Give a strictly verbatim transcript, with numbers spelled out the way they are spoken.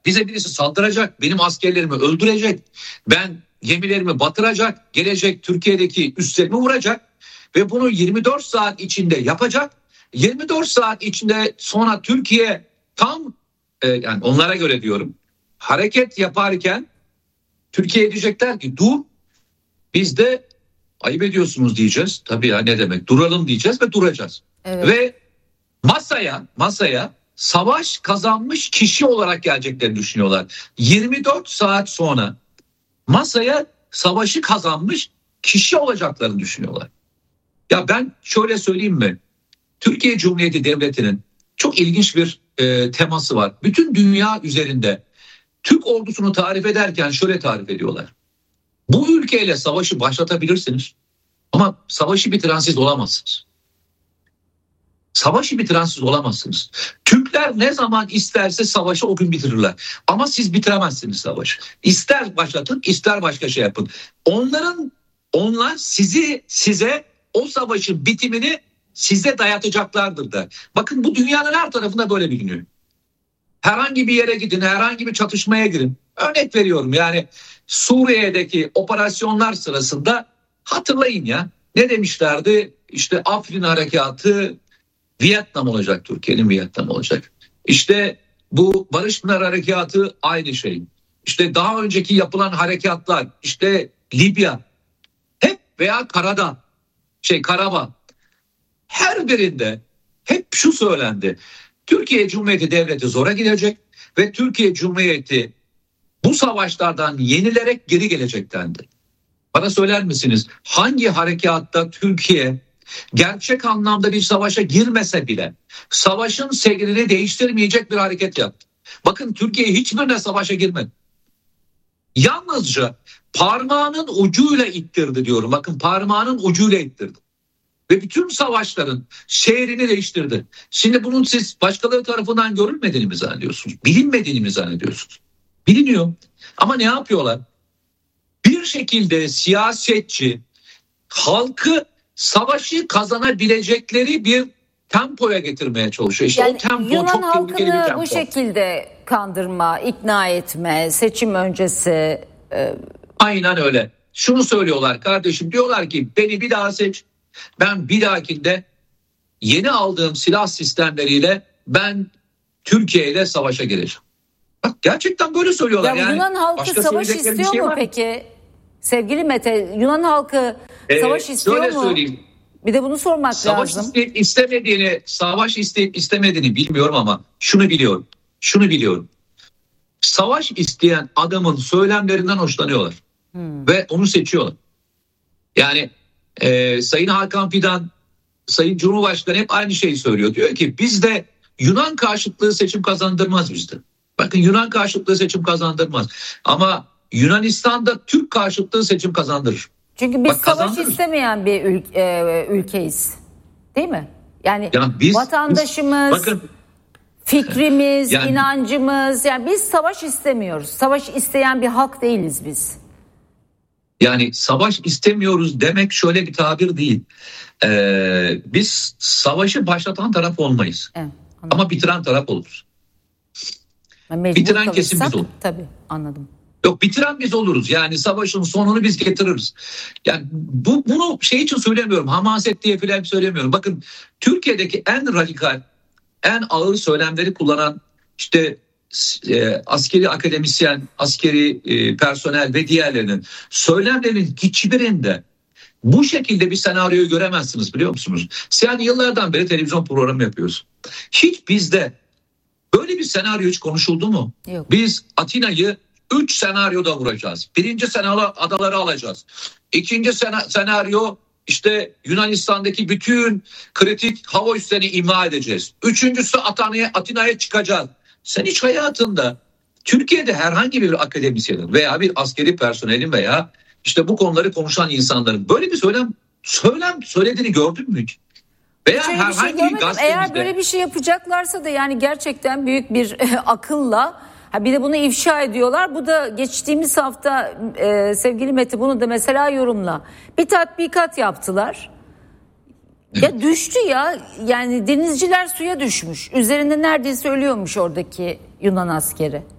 bize birisi saldıracak, benim askerlerimi öldürecek, ben gemilerimi batıracak, gelecek Türkiye'deki üslerimi vuracak ve bunu yirmi dört saat içinde yapacak. yirmi dört saat içinde sonra Türkiye tam e, yani onlara göre diyorum hareket yaparken Türkiye diyecekler ki dur, biz de ayıp ediyorsunuz diyeceğiz. Tabii ya, ne demek, duralım diyeceğiz ve duracağız. Evet. Ve masaya masaya savaş kazanmış kişi olarak geleceklerini düşünüyorlar. yirmi dört saat sonra masaya savaşı kazanmış kişi olacaklarını düşünüyorlar. Ya ben şöyle söyleyeyim mi? Türkiye Cumhuriyeti Devleti'nin çok ilginç bir e, teması var. Bütün dünya üzerinde Türk ordusunu tarif ederken şöyle tarif ediyorlar. Bu ülkeyle savaşı başlatabilirsiniz ama savaşı bitiren siz olamazsınız. Savaşı bitiren siz olamazsınız. Türkler ne zaman isterse savaşı o gün bitirirler. Ama siz bitiremezsiniz savaşı. İster başlatın, ister başka şey yapın. Onların, onlar sizi size o savaşın bitimini size dayatacaklardır da. Bakın bu dünyanın her tarafında böyle biliniyor. Herhangi bir yere gidin, herhangi bir çatışmaya girin. Örnek veriyorum, yani Suriye'deki operasyonlar sırasında hatırlayın ya. Ne demişlerdi? İşte Afrin harekatı Vietnam olacak, Türkiye'nin Vietnam olacak. İşte bu Barış Pınar harekatı aynı şey. İşte daha önceki yapılan harekatlar, işte Libya, hep veya Karadağ, şey Karabağ, her birinde hep şu söylendi. Türkiye Cumhuriyeti Devleti zora gidecek ve Türkiye Cumhuriyeti bu savaşlardan yenilerek geri gelecek dendi. Bana söyler misiniz hangi harekatta Türkiye gerçek anlamda bir savaşa girmese bile savaşın seyrini değiştirmeyecek bir hareket yaptı? Bakın Türkiye hiçbirine savaşa girmedi. Yalnızca parmağının ucuyla ittirdi diyorum. Bakın parmağının ucuyla ittirdi. Ve bütün savaşların seyrini değiştirdi. Şimdi bunun siz başkaları tarafından görülmediğini mi zannediyorsunuz? Bilinmediğini mi zannediyorsunuz? Biliniyor. Ama ne yapıyorlar? Bir şekilde siyasetçi halkı savaşı kazanabilecekleri bir tempoya getirmeye çalışıyor. İşte yani o tempo Yunan çok tehlikeli bir halkını tempo. bu şekilde kandırma, ikna etme, seçim öncesi. E... Aynen öyle. Şunu söylüyorlar kardeşim, diyorlar ki beni bir daha seç. Ben bir dahakinde yeni aldığım silah sistemleriyle ben Türkiye ile savaşa gireceğim. Bak gerçekten böyle söylüyorlar. Ya yani Yunan halkı savaş istiyor şey mu var. peki? Sevgili Mete, Yunan halkı ee, savaş istiyor şöyle mu? Söyleyeyim. Bir de bunu sormak savaş lazım. Isteyip istemediğini, savaş isteyip istemediğini bilmiyorum ama şunu biliyorum. Şunu biliyorum. Savaş isteyen adamın söylemlerinden hoşlanıyorlar. Hmm. Ve onu seçiyorlar. Yani e, Sayın Hakan Fidan, Sayın Cumhurbaşkanı hep aynı şeyi söylüyor. Diyor ki bizde Yunan karşıtlığı seçim kazandırmaz bizde. Bakın Yunan karşıtlığı seçim kazandırmaz. Ama Yunanistan'da Türk karşıtlığı seçim kazandırır. Çünkü biz Bak, savaş istemeyen bir ül- e, ülkeyiz. Değil mi? Yani, yani biz, vatandaşımız, biz, bakın, fikrimiz, yani, inancımız, yani biz savaş istemiyoruz. Savaş isteyen bir halk değiliz biz. Yani savaş istemiyoruz demek şöyle bir tabir değil. Ee, biz savaşı başlatan taraf olmayız. Evet, ama bitiren taraf oluruz. Mecbur bitiren kesim biz oluruz. Tabii, anladım. Yok, bitiren biz oluruz. Yani savaşın sonunu biz getiririz. Yani bu bunu şey için söylemiyorum. Hamaset diye falan söylemiyorum. Bakın Türkiye'deki en radikal, en ağır söylemleri kullanan işte e, askeri akademisyen, askeri e, personel ve diğerlerinin söylemlerinin hiçbirinde bu şekilde bir senaryoyu göremezsiniz, biliyor musunuz? Sen yıllardan beri televizyon programı yapıyorsun. Hiç bizde böyle bir senaryo hiç konuşuldu mu? Yok. Biz Atina'yı üç senaryoda vuracağız. Birinci senaryo adaları alacağız. İkinci sena- senaryo işte Yunanistan'daki bütün kritik hava üslerini imha edeceğiz. Üçüncüsü Atina'ya, Atina'ya çıkacağız. Sen hiç hayatında Türkiye'de herhangi bir akademisyenin veya bir askeri personelin veya işte bu konuları konuşan insanların böyle bir söylem söylem söylediğini gördün mü hiç? Veya Şöyle herhangi bir şey bir gazetemizde. Eğer böyle bir şey yapacaklarsa da yani gerçekten büyük bir akılla, ha bir de bunu ifşa ediyorlar. Bu da geçtiğimiz hafta e, sevgili Mete bunu da mesela yorumla. Bir tatbikat yaptılar. Ya evet. Düştü ya, yani denizciler suya düşmüş. Üzerinde neredeyse ölüyormuş oradaki Yunan askeri.